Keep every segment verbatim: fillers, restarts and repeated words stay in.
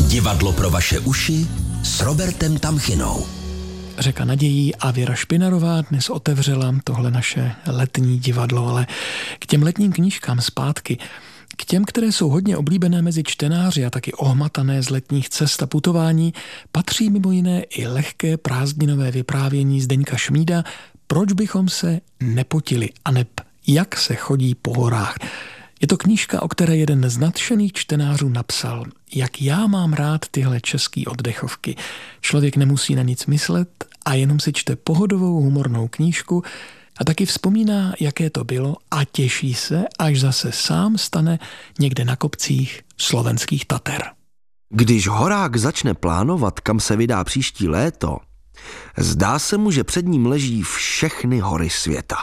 Divadlo pro vaše uši s Robertem Tamchinou. Řeka nadějí a Věra Špinarová dnes otevřela tohle naše letní divadlo, ale k těm letním knížkám zpátky, k těm, které jsou hodně oblíbené mezi čtenáři a taky ohmatané z letních cest a putování, patří mimo jiné i lehké prázdninové vyprávění Zdeňka Šmída Proč bychom se nepotili, aneb Jak se chodí po horách. Je to knížka, o které jeden z nadšených čtenářů napsal: Jak já mám rád tyhle český oddechovky. Člověk nemusí na nic myslet a jenom si čte pohodovou humornou knížku a taky vzpomíná, jaké to bylo a těší se, až zase sám stane někde na kopcích slovenských Tater. Když horák začne plánovat, kam se vydá příští léto, zdá se mu, že před ním leží všechny hory světa.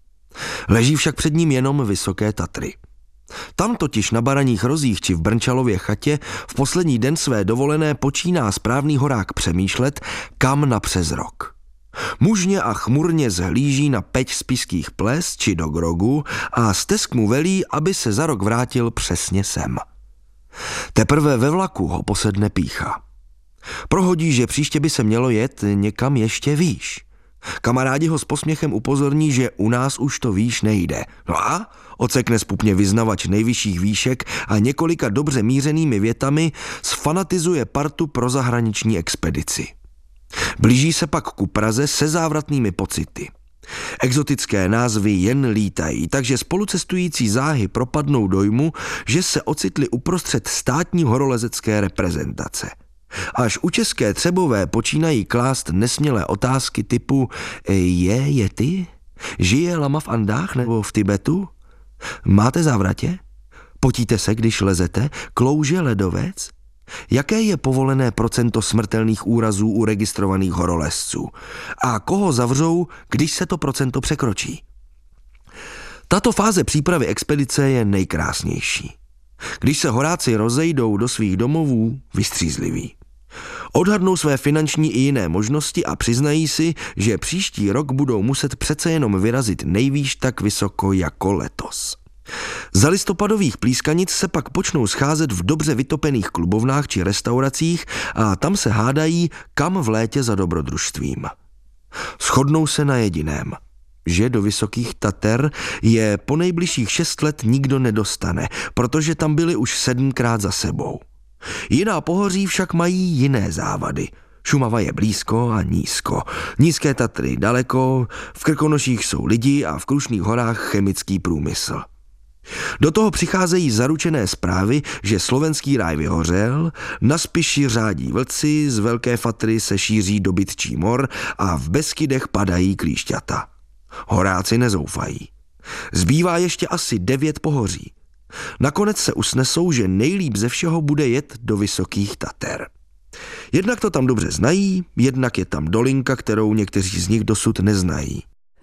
Leží však před ním jenom Vysoké Tatry. Tam totiž na Baraních rozích či v Brnčalově chatě v poslední den své dovolené počíná správný horák přemýšlet, kam na přes rok. Mužně a chmurně zhlíží na peť spišských ples či do Grogu a stesk mu velí, aby se za rok vrátil přesně sem. Teprve ve vlaku ho posedne pýcha. Prohodí, že příště by se mělo jet někam ještě výš. Kamarádi ho s posměchem upozorní, že u nás už to výš nejde. No a ocekne zpupně vyznavač nejvyšších výšek a několika dobře mířenými větami sfanatizuje partu pro zahraniční expedici. Blíží se pak ku Praze se závratnými pocity. Exotické názvy jen lítají, takže spolucestující záhy propadnou dojmu, že se ocitli uprostřed státní horolezecké reprezentace. Až u České Třebové počínají klást nesmělé otázky typu je Yeti? Žije lama v Andách nebo v Tibetu? Máte závratě? Potíte se, když lezete? Klouže ledovec? Jaké je povolené procento smrtelných úrazů u registrovaných horolezců? A koho zavřou, když se to procento překročí? Tato fáze přípravy expedice je nejkrásnější. Když se horáci rozejdou do svých domovů, vystřízliví. Odhadnou své finanční i jiné možnosti a přiznají si, že příští rok budou muset přece jenom vyrazit nejvýš tak vysoko jako letos. Za listopadových plískanic se pak počnou scházet v dobře vytopených klubovnách či restauracích a tam se hádají, kam v létě za dobrodružstvím. Shodnou se na jediném, že do Vysokých Tater je po nejbližších šest let nikdo nedostane, protože tam byli už sedmkrát za sebou. Jiná pohoří však mají jiné závady. Šumava je blízko a nízko. Nízké Tatry daleko, v Krkonoších jsou lidi a v Krušných horách chemický průmysl. Do toho přicházejí zaručené zprávy, že slovenský ráj vyhořel, na Spiši řádí vlci, z Velké Fatry se šíří dobytčí mor a v Beskydech padají klíšťata. Horáci nezoufají. Zbývá ještě asi devět pohoří. Nakonec se usnesou, že nejlíp ze všeho bude jet do Vysokých Tater. Jednak to tam dobře znají, jednak je tam dolinka, kterou někteří z nich dosud neznají.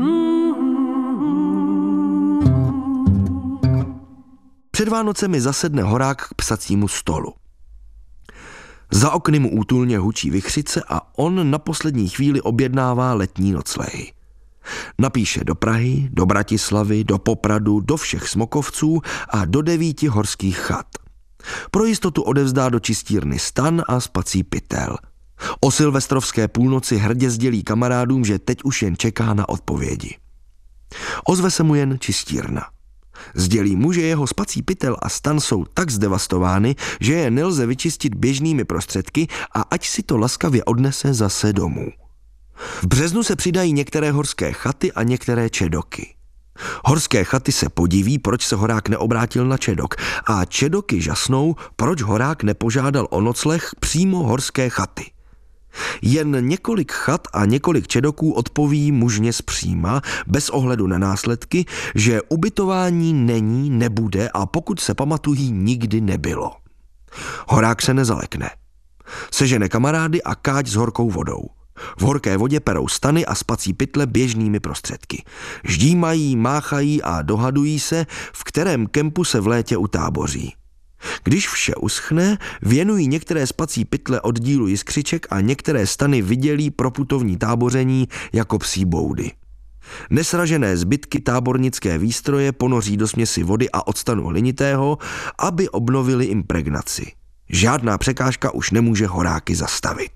Před Vánocemi zasedne horák k psacímu stolu. Za okny mu útulně hučí vichřice a on na poslední chvíli objednává letní noclehy. Napíše do Prahy, do Bratislavy, do Popradu, do všech Smokovců a do devíti horských chat. Pro jistotu odevzdá do čistírny stan a spací pytel. O silvestrovské půlnoci hrdě sdělí kamarádům, že teď už jen čeká na odpovědi. Ozve se mu jen čistírna. Sdělí mu, že jeho spací pytel a stan jsou tak zdevastovány, že je nelze vyčistit běžnými prostředky a ať si to laskavě odnese zase domů. V březnu se přidají některé horské chaty a některé čedoky. Horské chaty se podiví, proč se horák neobrátil na čedok, a čedoky žasnou, proč horák nepožádal o nocleh přímo horské chaty. Jen několik chat a několik čedoků odpoví mužně zpříma, bez ohledu na následky, že ubytování není, nebude a pokud se pamatují, nikdy nebylo. Horák se nezalekne. Sežene kamarády a káť s horkou vodou. V horké vodě perou stany a spací pytle běžnými prostředky. Ždímají, máchají a dohadují se, v kterém kempu se v létě utáboří. Když vše uschne, věnují některé spací pytle oddílu jiskřiček a některé stany vydělí pro putovní táboření jako psí boudy. Nesražené zbytky tábornické výstroje ponoří do směsi vody a octanu hlinitého, aby obnovili impregnaci. Žádná překážka už nemůže horáky zastavit.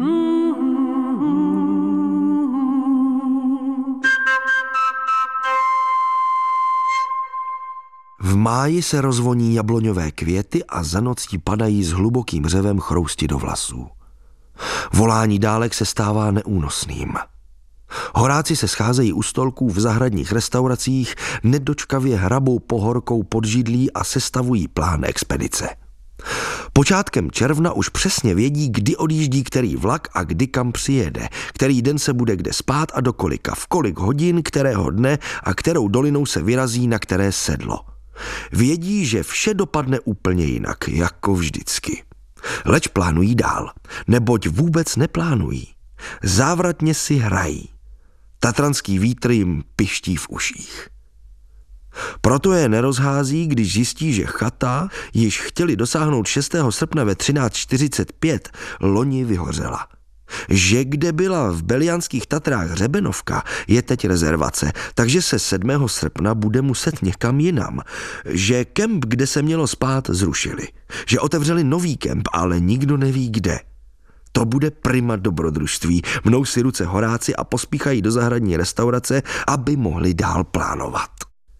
V máji se rozvoní jabloňové květy a za nocí padají s hlubokým řevem chrousti do vlasů. Volání dálek se stává neúnosným. Horáci se scházejí u stolků v zahradních restauracích, nedočkavě hrabou pohorkou pod židlí a sestavují plán expedice. Počátkem června už přesně vědí, kdy odjíždí který vlak a kdy kam přijede, který den se bude kde spát a do kolika, v kolik hodin, kterého dne a kterou dolinou se vyrazí na které sedlo. Vědí, že vše dopadne úplně jinak, jako vždycky. Leč plánují dál, neboť vůbec neplánují. Závratně si hrají. Tatranský vítr jim piští v uších. Proto je nerozhází, když zjistí, že chata, již chtěli dosáhnout šestého srpna ve třináct čtyřicet pět, loni vyhořela. Že kde byla v Beliánských Tatrách hřebenovka, je teď rezervace, takže se sedmého srpna bude muset někam jinam. Že kemp, kde se mělo spát, zrušili. Že otevřeli nový kemp, ale nikdo neví kde. To bude prima dobrodružství. Mnou si ruce horáci a pospíchají do zahradní restaurace, aby mohli dál plánovat.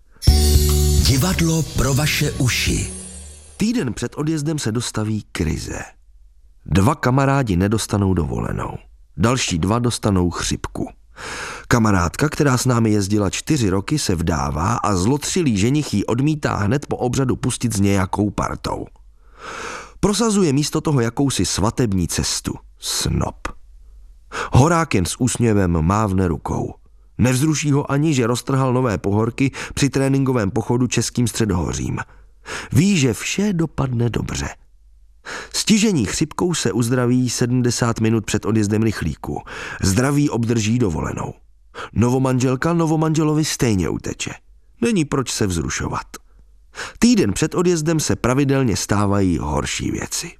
Divadlo pro vaše uši. Týden před odjezdem se dostaví krize. Dva kamarádi nedostanou dovolenou. Další dva dostanou chřipku. Kamarádka, která s námi jezdila čtyři roky, se vdává a zlotřilý ženich jí odmítá hned po obřadu pustit s nějakou partou. Prosazuje místo toho jakousi svatební cestu. Snob. Horák jen s úsměvem mávne rukou. Nevzruší ho ani, že roztrhal nové pohorky při tréninkovém pochodu českým středohořím. Ví, že vše dopadne dobře. Stižení chřipkou se uzdraví sedmdesát minut před odjezdem rychlíku. Zdraví obdrží dovolenou. Novomanželka novomanželovi stejně uteče. Není proč se vzrušovat. Týden před odjezdem se pravidelně stávají horší věci.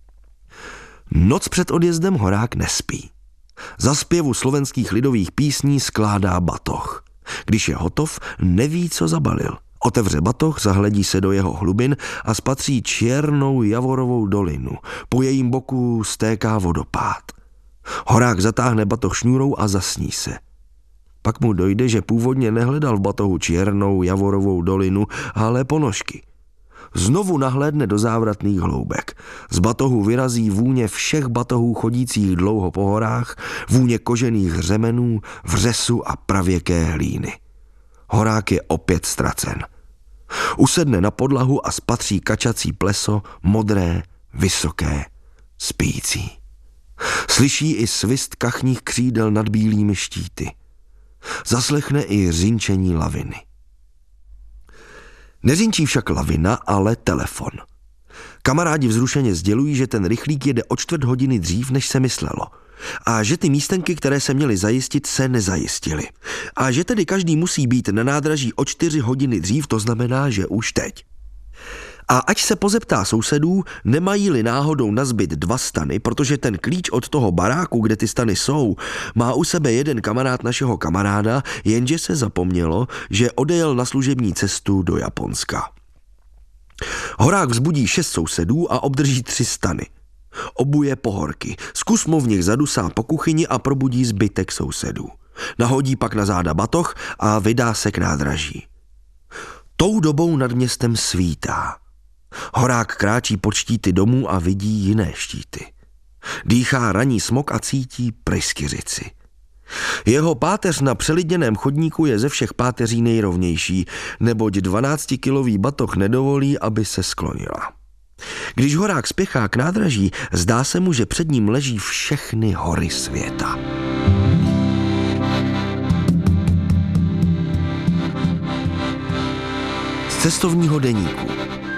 Noc před odjezdem horák nespí. Za zpěvu slovenských lidových písní skládá batoh. Když je hotov, neví, co zabalil. Otevře batoh, zahledí se do jeho hlubin a spatří černou javorovou dolinu. Po jejím boku stéká vodopád. Horák zatáhne batoh šňůrou a zasní se. Pak mu dojde, že původně nehledal v batohu černou javorovou dolinu, ale ponožky. Znovu nahlédne do závratných hloubek. Z batohu vyrazí vůně všech batohů chodících dlouho po horách, vůně kožených řemenů, vřesu a pravěké hlíny. Horák je opět ztracen. Usedne na podlahu a spatří kačací pleso, modré, vysoké, spící. Slyší i svist kachních křídel nad bílými štíty. Zaslechne i řinčení laviny. Neřinčí však lavina, ale telefon. Kamarádi vzrušeně sdělují, že ten rychlík jede o čtvrt hodiny dřív, než se myslelo. A že ty místenky, které se měly zajistit, se nezajistily. A že tedy každý musí být na nádraží o čtyři hodiny dřív, to znamená, že už teď. A ať se pozeptá sousedů, nemají-li náhodou nazbyt dva stany, protože ten klíč od toho baráku, kde ty stany jsou, má u sebe jeden kamarád našeho kamaráda, jenže se zapomnělo, že odejel na služební cestu do Japonska. Horák vzbudí šest sousedů a obdrží tři stany. Obuje pohorky, zkusmo v nich zadusá po kuchyni a probudí zbytek sousedů. Nahodí pak na záda batoh a vydá se k nádraží. Tou dobou nad městem svítá. Horák kráčí pod štíty domů a vidí jiné štíty. Dýchá ranní smog a cítí pryskyřici. Jeho páteř na přelidněném chodníku je ze všech páteří nejrovnější, neboť dvanáctikilový batoh nedovolí, aby se sklonila. Když horák spěchá k nádraží, zdá se mu, že před ním leží všechny hory světa. Z cestovního deníku.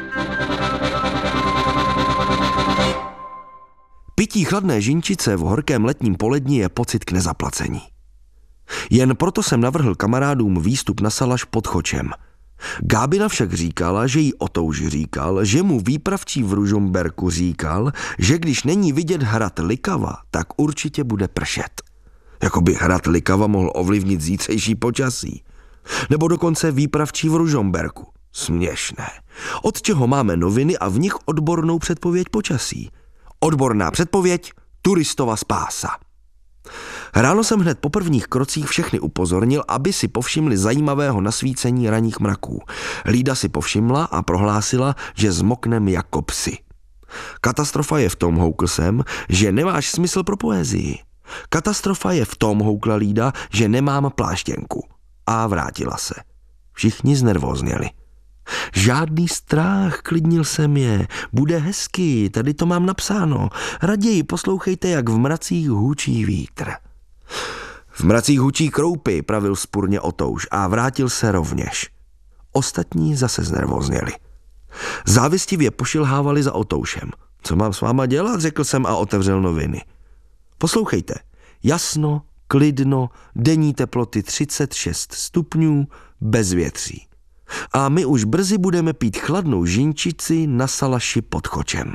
Pití chladné žinčice v horkém letním poledni je pocit k nezaplacení. Jen proto jsem navrhl kamarádům výstup na Salaš pod Chočem. Gábina však říkala, že jí Otouž říkal, že mu výpravčí v Ružomberku říkal, že když není vidět hrad Likava, tak určitě bude pršet. Jakoby hrad Likava mohl ovlivnit zítřejší počasí. Nebo dokonce výpravčí v Ružomberku. Směšné. Od čeho máme noviny a v nich odbornou předpověď počasí. Odborná předpověď, turistova spása. Ráno jsem hned po prvních krocích všechny upozornil, aby si povšimli zajímavého nasvícení ranních mraků. Lída si povšimla a prohlásila, že zmoknem jako psi. Katastrofa je v tom, houkl jsem, že nemáš smysl pro poezii. Katastrofa je v tom, houkla Lída, že nemám pláštěnku. A vrátila se. Všichni znervózněli. Žádný strach, klidnil jsem je. Bude hezky, tady to mám napsáno. Raději poslouchejte, jak v mracích hučí vítr. V mracích hučí kroupy, pravil vzpurně Otouš a vrátil se rovněž. Ostatní zase znervózněli. Závistivě pošilhávali za Otoušem. Co mám s váma dělat, řekl jsem a otevřel noviny. Poslouchejte. Jasno, klidno, denní teploty třicet šest stupňů, bez větří. A my už brzy budeme pít chladnou žinčici na salaši pod Chočem.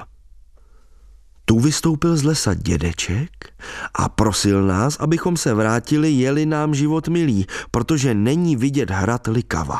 Tu vystoupil z lesa dědeček a prosil nás, abychom se vrátili, jeli nám život milý, protože není vidět hrad Likava.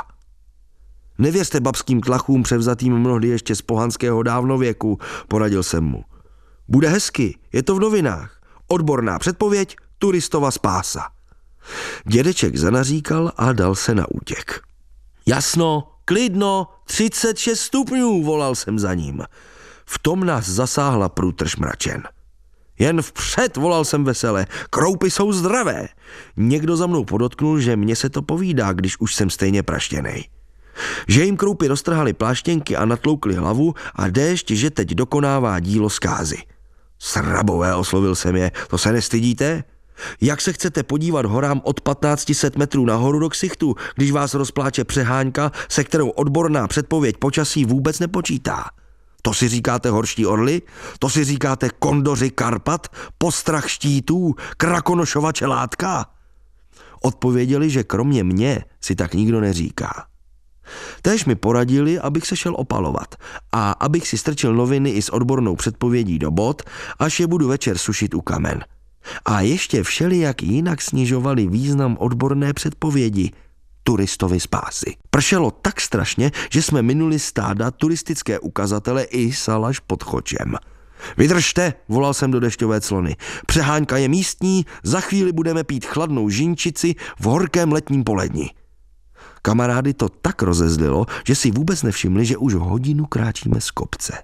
Nevěřte babským tlachům převzatým mnohdy ještě z pohanského dávnověku, poradil jsem mu. Bude hezky, je to v novinách. Odborná předpověď, turistova spása. Dědeček zanaříkal a dal se na útěk. Jasno, klidno, třicet šest stupňů, volal jsem za ním. V tom nás zasáhla průtrž mračen. Jen vpřed, volal jsem vesele, kroupy jsou zdravé. Někdo za mnou podotknul, že mně se to povídá, když už jsem stejně praštěnej. Že jim kroupy roztrhali pláštěnky a natloukli hlavu a déšť, že teď dokonává dílo zkázy. Srabové, oslovil jsem je, to se nestydíte? Jak se chcete podívat horám od patnáct set metrů nahoru do ksichtu, když vás rozpláče přehánka, se kterou odborná předpověď počasí vůbec nepočítá? To si říkáte horští orly? To si říkáte kondoři Karpat? Postrach štítů? Krakonošova čelátka? Odpověděli, že kromě mě si tak nikdo neříká. Též mi poradili, abych se šel opalovat a abych si strčil noviny i s odbornou předpovědí do bot, až je budu večer sušit u kamen. A ještě všelijak jinak snižovali význam odborné předpovědi, turistovy spásy. Pršelo tak strašně, že jsme minuli stáda, turistické ukazatele i salaš pod Chočem. Vydržte, volal jsem do dešťové clony. Přehánka je místní, za chvíli budeme pít chladnou žinčici v horkém letním poledni. Kamarády to tak rozezlilo, že si vůbec nevšimli, že už hodinu kráčíme z kopce.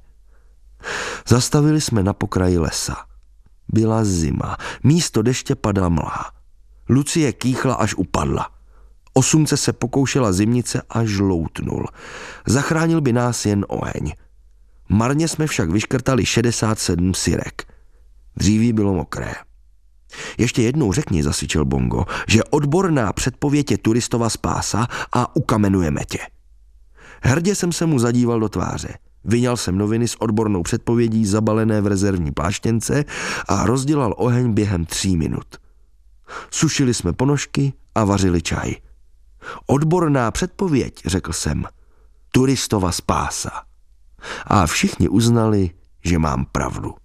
Zastavili jsme na pokraji lesa. Byla zima, místo deště padala mlha. Lucie kýchla, až upadla. Osumce se pokoušela zimnice a žloutnul. Zachránil by nás jen oheň. Marně jsme však vyškrtali šedesát sedm sirek. Dříví bylo mokré. Ještě jednou řekni, zasyčel Bongo, že odborná předpověď je turistova spása a ukamenujeme tě. Hrdě jsem se mu zadíval do tváře. Vyňal jsem noviny s odbornou předpovědí zabalené v rezervní pláštěnce a rozdělal oheň během tří minut. Sušili jsme ponožky a vařili čaj. Odborná předpověď, řekl jsem, turistova spása. A všichni uznali, že mám pravdu.